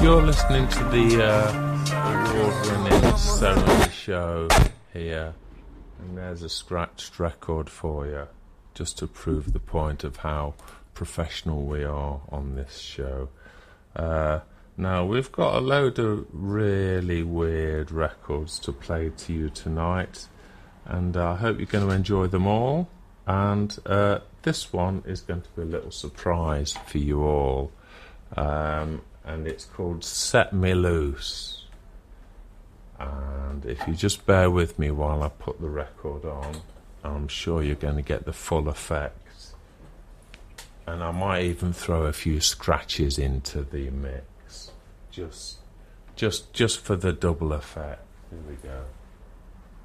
You're listening to the award-winning ceremony show here, and there's a scratched record for you, just to prove the point of how professional we are on this show. Now, we've got a load of really weird records to play to you tonight, and I hope you're going to enjoy them all. And this one is going to be a little surprise for you all. And it's called Set Me Loose. And if you just bear with me while I put the record on, I'm sure you're going to get the full effect. And I might even throw a few scratches into the mix, just for the double effect. Here we go.